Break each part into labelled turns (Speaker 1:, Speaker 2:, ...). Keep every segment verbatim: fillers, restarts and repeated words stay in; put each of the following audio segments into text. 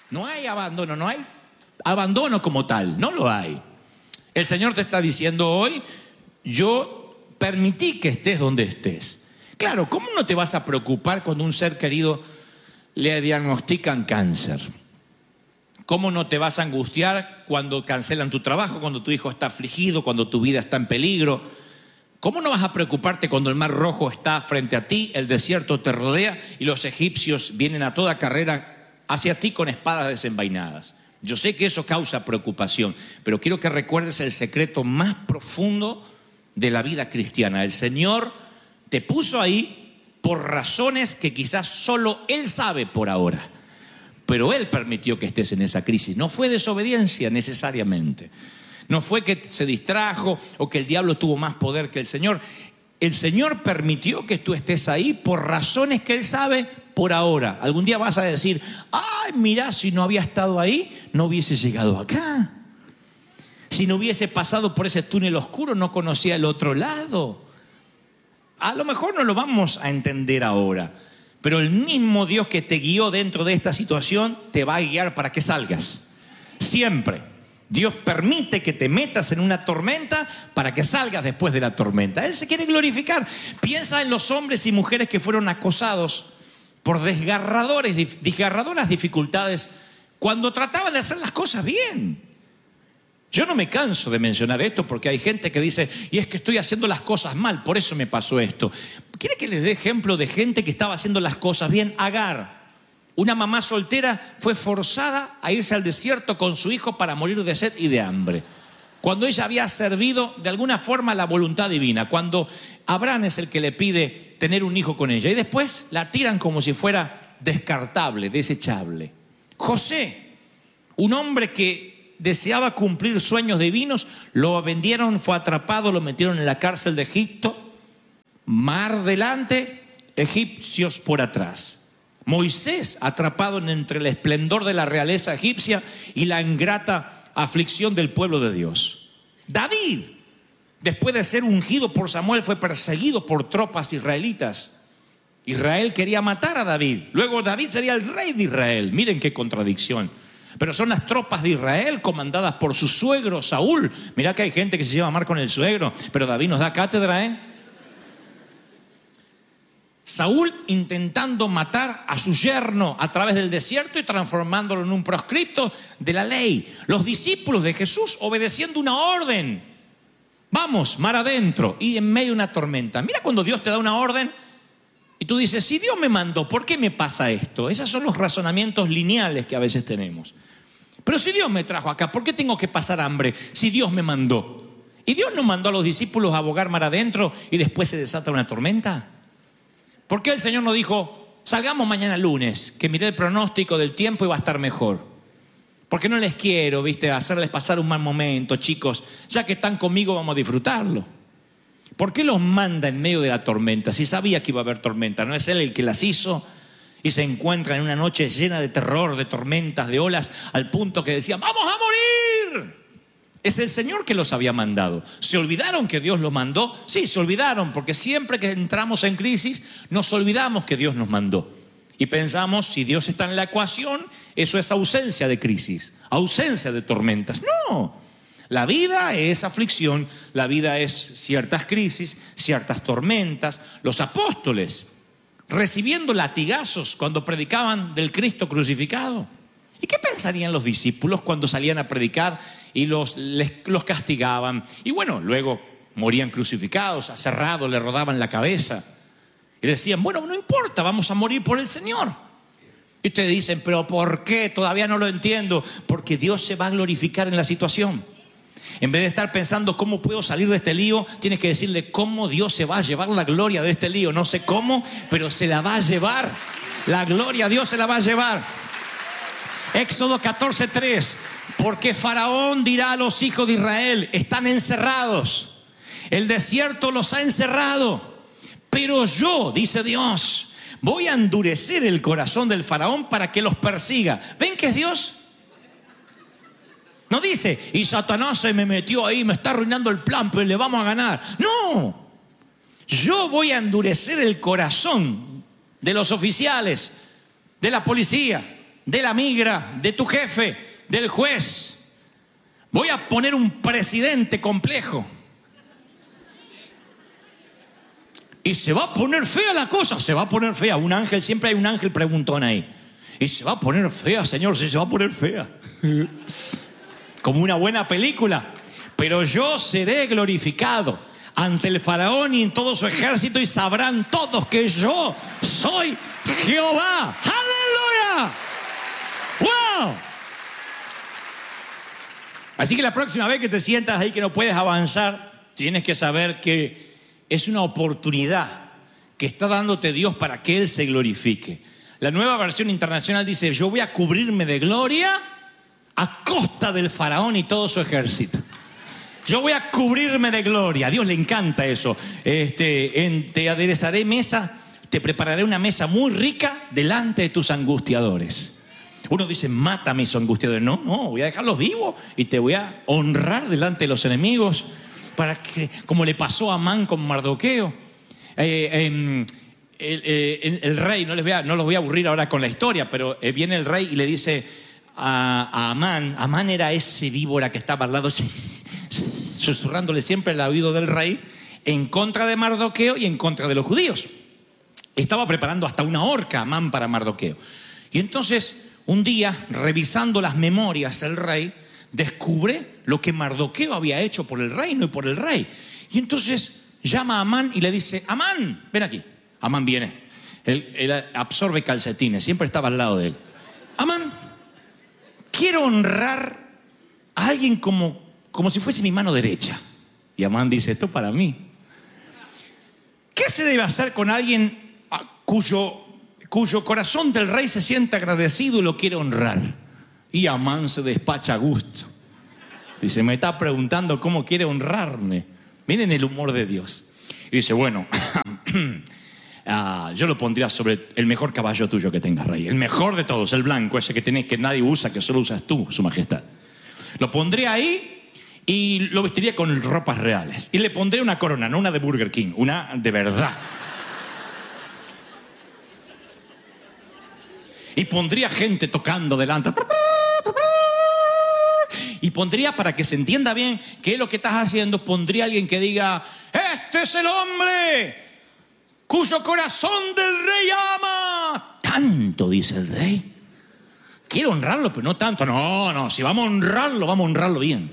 Speaker 1: No hay abandono, no hay abandono como tal, no lo hay. El Señor te está diciendo hoy, yo permití que estés donde estés. Claro, ¿cómo no te vas a preocupar cuando un ser querido le diagnostican cáncer? ¿Cómo no te vas a angustiar cuando cancelan tu trabajo, cuando tu hijo está afligido, cuando tu vida está en peligro? ¿Cómo no vas a preocuparte cuando el mar rojo está frente a ti, el desierto te rodea y los egipcios vienen a toda carrera hacia ti con espadas desenvainadas? Yo sé que eso causa preocupación, pero quiero que recuerdes el secreto más profundo de la vida cristiana. El Señor te puso ahí por razones que quizás solo Él sabe por ahora, pero Él permitió que estés en esa crisis. No fue desobediencia necesariamente. No fue que se distrajo o que el diablo tuvo más poder que el Señor. El Señor permitió que tú estés ahí por razones que Él sabe por ahora. Algún día vas a decir, ay, mirá, si no había estado ahí, no hubiese llegado acá. Si no hubiese pasado por ese túnel oscuro, no conocía el otro lado. A lo mejor no lo vamos a entender ahora, pero el mismo Dios que te guió dentro de esta situación te va a guiar para que salgas. Siempre. Dios permite que te metas en una tormenta para que salgas después de la tormenta. Él se quiere glorificar. Piensa en los hombres y mujeres que fueron acosados por desgarradores, desgarradoras dificultades cuando trataban de hacer las cosas bien. Yo no me canso de mencionar esto porque hay gente que dice, y es que estoy haciendo las cosas mal, por eso me pasó esto. ¿Quiere que les dé ejemplo de gente que estaba haciendo las cosas bien? Agar. Una mamá soltera fue forzada a irse al desierto con su hijo para morir de sed y de hambre, cuando ella había servido de alguna forma la voluntad divina, cuando Abraham es el que le pide tener un hijo con ella y después la tiran como si fuera descartable, desechable. José, un hombre que deseaba cumplir sueños divinos, lo vendieron, fue atrapado, lo metieron en la cárcel de Egipto, mar delante, egipcios por atrás. Moisés, atrapado entre el esplendor de la realeza egipcia y la ingrata aflicción del pueblo de Dios. David, después de ser ungido por Samuel, fue perseguido por tropas israelitas. Israel quería matar a David. Luego David sería el rey de Israel. Miren qué contradicción. Pero son las tropas de Israel comandadas por su suegro Saúl. Mirá que hay gente que se lleva mal con el suegro, pero David nos da cátedra, ¿eh? Saúl intentando matar a su yerno a través del desierto y transformándolo en un proscripto de la ley. Los discípulos de Jesús obedeciendo una orden. Vamos, mar adentro, y en medio de una tormenta. Mira cuando Dios te da una orden y tú dices, si Dios me mandó, ¿por qué me pasa esto? Esos son los razonamientos lineales que a veces tenemos. Pero si Dios me trajo acá, ¿por qué tengo que pasar hambre si Dios me mandó? ¿Y Dios no mandó a los discípulos a abogar mar adentro y después se desata una tormenta? ¿Por qué el Señor no dijo, salgamos mañana lunes, que miré el pronóstico del tiempo y va a estar mejor? Porque no les quiero, viste, hacerles pasar un mal momento, chicos. Ya que están conmigo, vamos a disfrutarlo. ¿Por qué los manda en medio de la tormenta? Si sabía que iba a haber tormenta, ¿no es Él el que las hizo? Y se encuentran en una noche llena de terror, de tormentas, de olas, al punto que decían, ¡vamos a morir! Es el Señor que los había mandado. ¿Se olvidaron que Dios los mandó? Sí, se olvidaron, porque siempre que entramos en crisis nos olvidamos que Dios nos mandó. Y pensamos, si Dios está en la ecuación, eso es ausencia de crisis, ausencia de tormentas. No, la vida es aflicción, la vida es ciertas crisis, ciertas tormentas. Los apóstoles recibiendo latigazos cuando predicaban del Cristo crucificado. ¿Y qué pensarían los discípulos cuando salían a predicar y los, les, los castigaban? Y bueno, luego morían crucificados, aserrados, le rodaban la cabeza. Y decían, bueno, no importa, vamos a morir por el Señor. Y ustedes dicen, pero ¿por qué? Todavía no lo entiendo. Porque Dios se va a glorificar en la situación. En vez de estar pensando cómo puedo salir de este lío, tienes que decirle cómo Dios se va a llevar la gloria de este lío. No sé cómo, pero se la va a llevar. La gloria Dios se la va a llevar. Éxodo catorce tres, porque Faraón dirá a los hijos de Israel, están encerrados, el desierto los ha encerrado, pero yo, dice Dios, voy a endurecer el corazón del Faraón para que los persiga. ¿Ven que es Dios? No dice, y Satanás se me metió ahí, me está arruinando el plan, pero le vamos a ganar. No, yo voy a endurecer el corazón de los oficiales, de la policía, de la migra, de tu jefe, del juez. Voy a poner un presidente complejo. Y se va a poner fea la cosa, se va a poner fea. Un ángel, siempre hay un ángel preguntón ahí. Y se va a poner fea, Señor, sí, se va a poner fea. Como una buena película. Pero yo seré glorificado ante el faraón y en todo su ejército, y sabrán todos que yo soy Jehová. ¡Aleluya! ¡Wow! Así que la próxima vez que te sientas ahí que no puedes avanzar, tienes que saber que es una oportunidad que está dándote Dios para que Él se glorifique. La Nueva Versión Internacional dice: yo voy a cubrirme de gloria a costa del faraón y todo su ejército. Yo voy a cubrirme de gloria. A Dios le encanta eso. Este, en, te aderezaré mesa, te prepararé una mesa muy rica delante de tus angustiadores. Uno dice: mata a mis angustiadores. No, no, voy a dejarlos vivos y te voy a honrar delante de los enemigos, para que, como le pasó a Amán con Mardoqueo. Eh, eh, el, eh, el rey, no les voy a, no los voy a aburrir ahora con la historia, pero eh, viene el rey y le dice a, a Amán. Amán era ese víbora que estaba al lado, susurrándole siempre al oído del rey, en contra de Mardoqueo y en contra de los judíos. Estaba preparando hasta una horca Amán para Mardoqueo. Y entonces, un día, revisando las memorias, el rey descubre lo que Mardoqueo había hecho por el reino y por el rey. Y entonces llama a Amán y le dice: Amán, ven aquí. Amán viene. Él, él absorbe calcetines, siempre estaba al lado de él. Amán, quiero honrar a alguien como, como si fuese mi mano derecha. Y Amán dice: esto para mí. ¿Qué se debe hacer con alguien cuyo, cuyo corazón del rey se siente agradecido y lo quiere honrar? Y Amán se despacha a gusto. Dice: me está preguntando cómo quiere honrarme. Miren el humor de Dios. Y dice: bueno, uh, yo lo pondría sobre el mejor caballo tuyo que tengas, rey. El mejor de todos, el blanco, ese que tenés, que nadie usa, que solo usas tú, su majestad. Lo pondría ahí y lo vestiría con ropas reales. Y le pondré una corona, no una de Burger King, una de verdad. Y pondría gente tocando delante. Y pondría, para que se entienda bien qué es lo que estás haciendo, pondría a alguien que diga: este es el hombre cuyo corazón del rey ama. Tanto, dice el rey. Quiero honrarlo, pero no tanto. No, no, si vamos a honrarlo, vamos a honrarlo bien.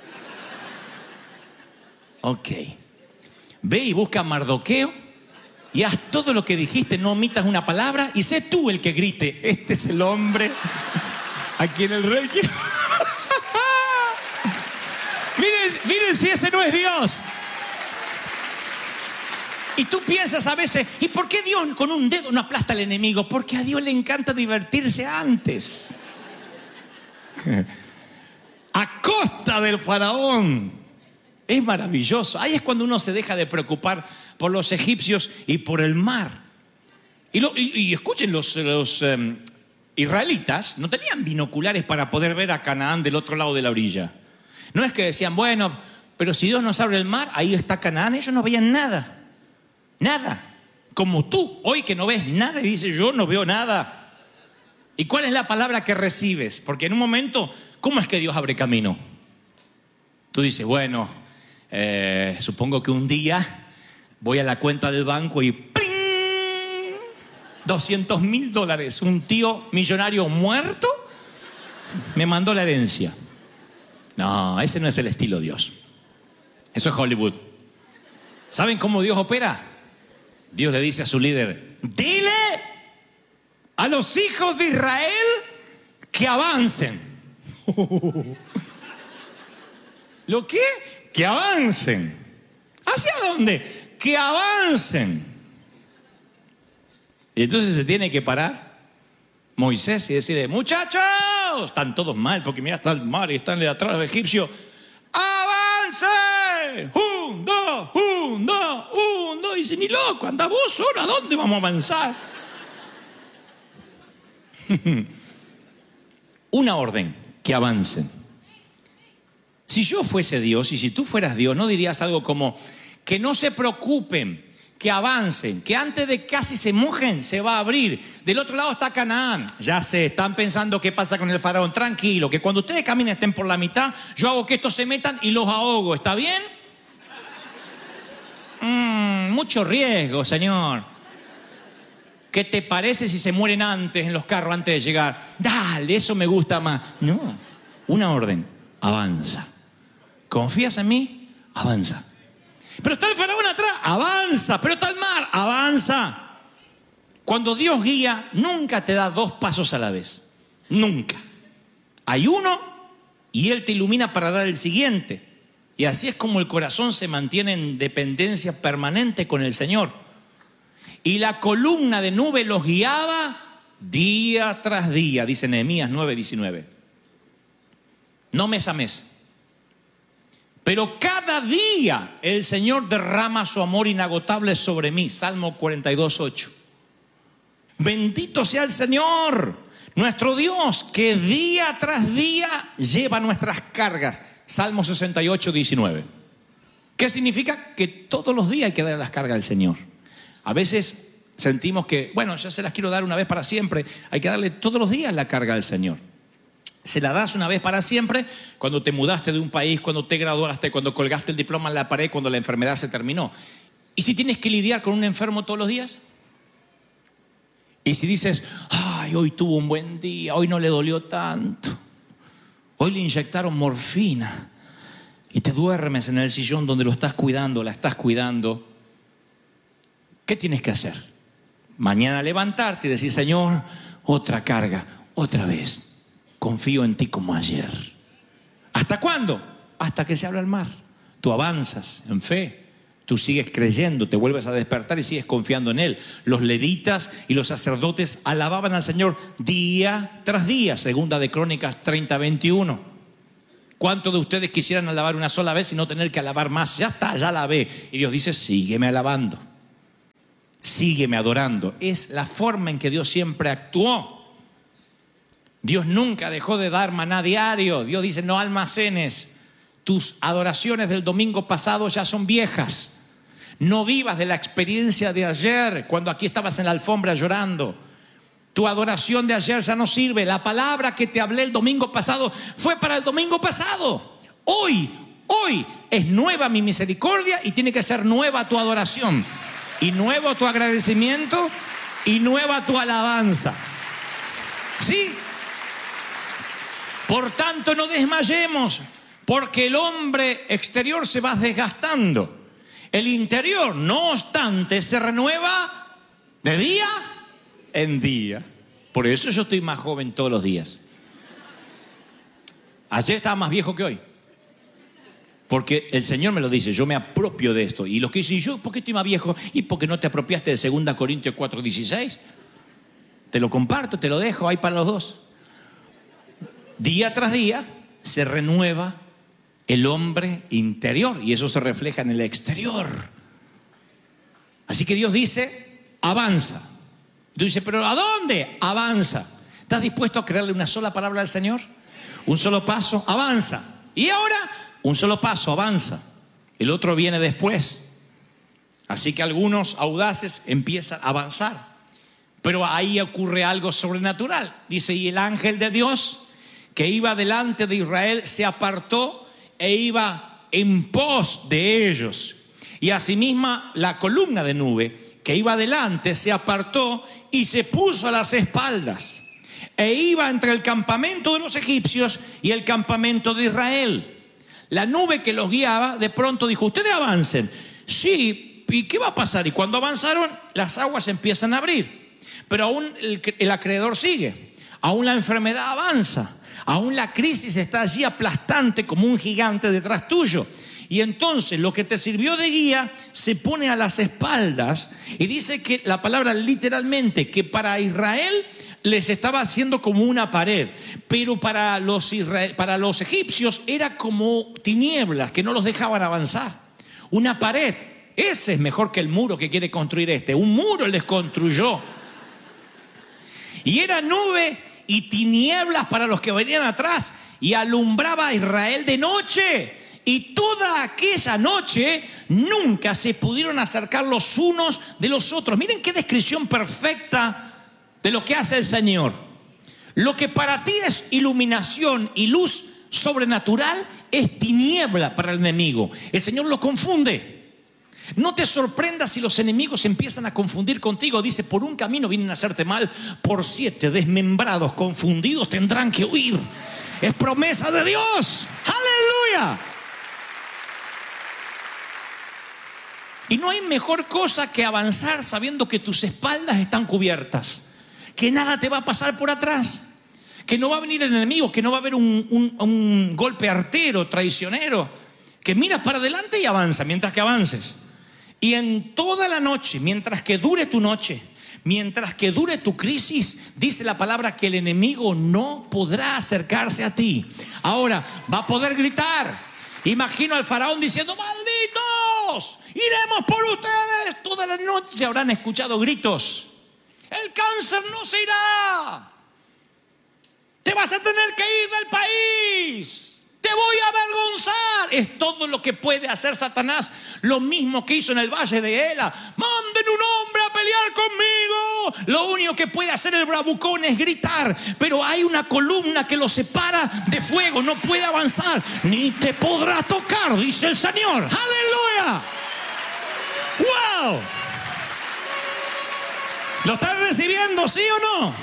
Speaker 1: Ok. Ve y busca a Mardoqueo y haz todo lo que dijiste, no omitas una palabra, y sé tú el que grite: este es el hombre a quien el rey quiere. Miren, miren si ese no es Dios. Y tú piensas a veces: ¿y por qué Dios con un dedo no aplasta al enemigo? Porque a Dios le encanta divertirse antes. A costa del faraón. Es maravilloso. Ahí es cuando uno se deja de preocupar por los egipcios y por el mar. Y, lo, y, y escuchen, los, los um, israelitas no tenían binoculares para poder ver a Canaán del otro lado de la orilla. No es que decían: bueno, pero si Dios nos abre el mar, ahí está Canaán. Ellos no veían nada. Nada. Como tú, hoy que no ves nada y dices: yo no veo nada. ¿Y cuál es la palabra que recibes? Porque en un momento, ¿cómo es que Dios abre camino? Tú dices: bueno, eh, supongo que un día voy a la cuenta del banco y ¡pling! doscientos mil dólares. Un tío millonario muerto me mandó la herencia. No, ese no es el estilo de Dios. Eso es Hollywood. ¿Saben cómo Dios opera? Dios le dice a su líder: dile a los hijos de Israel que avancen. ¿Lo qué? Que avancen. ¿Hacia dónde? Que avancen. Y entonces se tiene que parar Moisés y decirle: muchachos, están todos mal, porque mira, está el mar y están de atrás los egipcios. ¡Avance! Un, dos, un, dos, un, dos. Y dice: ni loco, anda vos solo, ¿a dónde vamos a avanzar? Una orden: que avancen. Si yo fuese Dios y si tú fueras Dios, ¿no dirías algo como: que no se preocupen, que avancen, que antes de casi se mojen, se va a abrir. Del otro lado está Canaán. Ya sé, están pensando qué pasa con el faraón. Tranquilo, que cuando ustedes caminen estén por la mitad, yo hago que estos se metan y los ahogo. ¿Está bien? Mm, mucho riesgo, Señor. ¿Qué te parece si se mueren antes en los carros antes de llegar? Dale, eso me gusta más. No, una orden, avanza. ¿Confías en mí? Avanza. Pero está el faraón atrás, avanza. Pero está el mar, avanza. Cuando Dios guía, nunca te da dos pasos a la vez. Nunca. Hay uno y Él te ilumina para dar el siguiente. Y así es como el corazón se mantiene en dependencia permanente con el Señor. Y la columna de nube los guiaba día tras día, dice Nehemías nueve diecinueve. No mes a mes. Pero cada día el Señor derrama su amor inagotable sobre mí. Salmo cuarenta y dos, ocho. Bendito sea el Señor, nuestro Dios, que día tras día lleva nuestras cargas. Salmo sesenta y ocho, diecinueve. ¿Qué significa? Que todos los días hay que dar las cargas al Señor. A veces sentimos que, bueno, ya se las quiero dar una vez para siempre. Hay que darle todos los días la carga al Señor. Se la das una vez para siempre cuando te mudaste de un país, cuando te graduaste, cuando colgaste el diploma en la pared, cuando la enfermedad se terminó. ¿Y si tienes que lidiar con un enfermo todos los días? Y si dices, ay, hoy tuvo un buen día, hoy no le dolió tanto, hoy le inyectaron morfina, y te duermes en el sillón donde lo estás cuidando, la estás cuidando, ¿qué tienes que hacer? Mañana levantarte y decir, Señor, otra carga, otra vez. Confío en ti como ayer. ¿Hasta cuándo? Hasta que se abra el mar. Tú avanzas en fe. Tú sigues creyendo, te vuelves a despertar y sigues confiando en Él. Los levitas y los sacerdotes alababan al Señor día tras día. Segunda de Crónicas treinta, veintiuno. ¿Cuántos de ustedes quisieran alabar una sola vez y no tener que alabar más? Ya está, ya alabé. Y Dios dice, sígueme alabando. Sígueme adorando. Es la forma en que Dios siempre actuó. Dios nunca dejó de dar maná diario. Dios dice, no almacenes. Tus adoraciones del domingo pasado ya son viejas. No vivas de la experiencia de ayer, cuando aquí estabas en la alfombra llorando. Tu adoración de ayer ya no sirve. La palabra que te hablé el domingo pasado fue para el domingo pasado. Hoy, hoy es nueva mi misericordia y tiene que ser nueva tu adoración. Y nuevo tu agradecimiento y nueva tu alabanza. ¿Sí? Por tanto, no desmayemos, porque el hombre exterior se va desgastando. El interior, no obstante, se renueva de día en día. Por eso yo estoy más joven todos los días. Ayer estaba más viejo que hoy. Porque el Señor me lo dice, yo me apropio de esto. Y los que dicen, yo, ¿por qué estoy más viejo? ¿Y por qué no te apropiaste de segunda Corintios cuatro dieciséis? Te lo comparto, te lo dejo ahí para los dos. Día tras día se renueva el hombre interior y eso se refleja en el exterior. Así que Dios dice, avanza. Tú dices, ¿pero a dónde? Avanza. ¿Estás dispuesto a creerle una sola palabra al Señor? Un solo paso, avanza. Y ahora, un solo paso, avanza. El otro viene después. Así que algunos audaces empiezan a avanzar. Pero ahí ocurre algo sobrenatural. Dice, y el ángel de Dios que iba delante de Israel se apartó e iba en pos de ellos. Y asimismo la columna de nube que iba delante se apartó y se puso a las espaldas. E iba entre el campamento de los egipcios y el campamento de Israel. La nube que los guiaba de pronto dijo, ustedes avancen. Sí, ¿y qué va a pasar? Y cuando avanzaron, las aguas empiezan a abrir. Pero aún el, el acreedor sigue. Aún la enfermedad avanza. Aún la crisis está allí aplastante como un gigante detrás tuyo. Y entonces lo que te sirvió de guía se pone a las espaldas. Y dice que la palabra literalmente que para Israel les estaba haciendo como una pared. Pero para los, israel, para los egipcios era como tinieblas que no los dejaban avanzar. Una pared. Ese es mejor que el muro que quiere construir este. Un muro les construyó. Y era nube y tinieblas para los que venían atrás y alumbraba a Israel de noche Y toda aquella noche nunca se pudieron acercar los unos de los otros. Miren qué descripción perfecta de lo que hace el Señor. Lo que para ti es iluminación y luz sobrenatural es tiniebla para el enemigo. El Señor lo confunde. No te sorprendas si los enemigos empiezan a confundir contigo. Dice, por un camino vienen a hacerte mal, por siete desmembrados, confundidos tendrán que huir. Es promesa de Dios. ¡Aleluya! Y no hay mejor cosa que avanzar sabiendo que tus espaldas están cubiertas, que nada te va a pasar por atrás, que no va a venir el enemigo, que no va a haber un, un, un golpe artero, traicionero, que miras para adelante y avanza mientras que avances. Y en toda la noche, mientras que dure tu noche, mientras que dure tu crisis, dice la palabra que el enemigo no podrá acercarse a ti. Ahora, va a poder gritar. Imagino al faraón diciendo, malditos, iremos por ustedes. Toda la noche habrán escuchado gritos. El cáncer no se irá. Te vas a tener que ir del país. Te voy a avergonzar. Es todo lo que puede hacer Satanás. Lo mismo que hizo en el valle de Ela. Manden un hombre a pelear conmigo. Lo único que puede hacer el bravucón es gritar. Pero hay una columna que lo separa de fuego. No puede avanzar. Ni te podrá tocar, dice el Señor. ¡Aleluya! ¡Wow! ¿Lo están recibiendo, sí o no?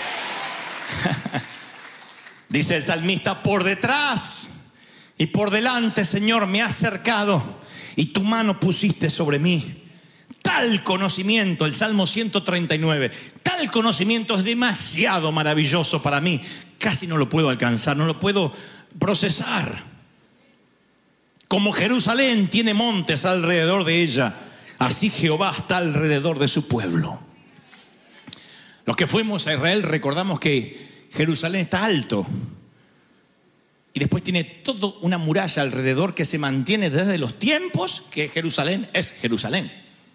Speaker 1: Dice el salmista, por detrás y por delante, Señor, me has cercado y tu mano pusiste sobre mí. Tal conocimiento, el Salmo ciento treinta y nueve, tal conocimiento es demasiado maravilloso para mí. Casi no lo puedo alcanzar, no lo puedo procesar. Como Jerusalén tiene montes alrededor de ella, así Jehová está alrededor de su pueblo. Los que fuimos a Israel recordamos que Jerusalén está alto y después tiene toda una muralla alrededor que se mantiene desde los tiempos que Jerusalén es Jerusalén.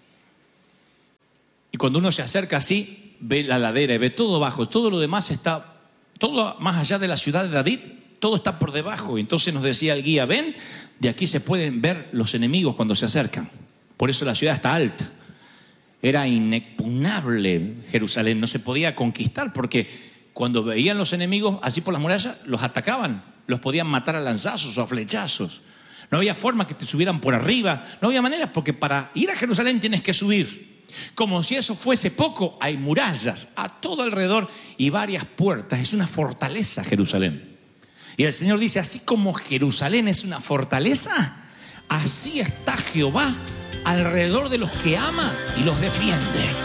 Speaker 1: Y cuando uno se acerca así, ve la ladera y ve todo abajo. Todo lo demás está, todo más allá de la ciudad de David, todo está por debajo. Y entonces nos decía el guía, ven, de aquí se pueden ver los enemigos cuando se acercan. Por eso la ciudad está alta. Era inexpugnable Jerusalén, no se podía conquistar porque cuando veían los enemigos así por las murallas, los atacaban, los podían matar a lanzazos o a flechazos. No había forma que te subieran por arriba, no había manera, porque para ir a Jerusalén tienes que subir. Como si eso fuese poco, hay murallas a todo alrededor y varias puertas. Es una fortaleza Jerusalén. Y el Señor dice, así como Jerusalén es una fortaleza, así está Jehová alrededor de los que ama y los defiende.